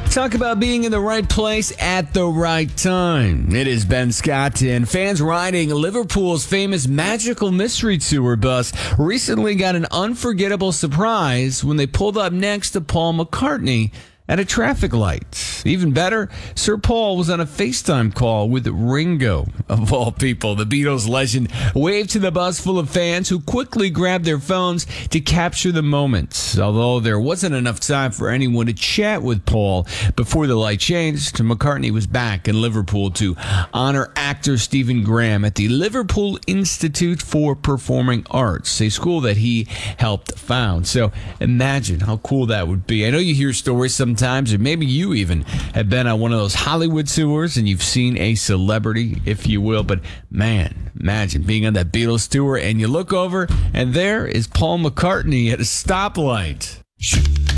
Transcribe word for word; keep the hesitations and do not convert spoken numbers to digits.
Talk about being in the right place at the right time. It is Ben Scott, and fans riding Liverpool's famous Magical Mystery Tour bus recently got an unforgettable surprise when they pulled up next to Paul McCartney at a traffic light. Even better, Sir Paul was on a FaceTime call with Ringo, of all people. The Beatles legend waved to the bus full of fans who quickly grabbed their phones to capture the moment. Although there wasn't enough time for anyone to chat with Paul before the light changed, McCartney was back in Liverpool to honor actor Stephen Graham at the Liverpool Institute for Performing Arts, a school that he helped found. So imagine how cool that would be. I know you hear stories sometimes Times, or maybe you even have been on one of those Hollywood tours and you've seen a celebrity, if you will. But man, imagine being on that Beatles tour and you look over and there is Paul McCartney at a stoplight.